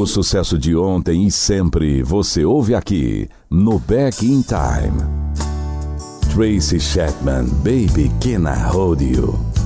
O sucesso de ontem e sempre você ouve aqui no Back in Time. Tracy Chapman, Baby Can I Hold You?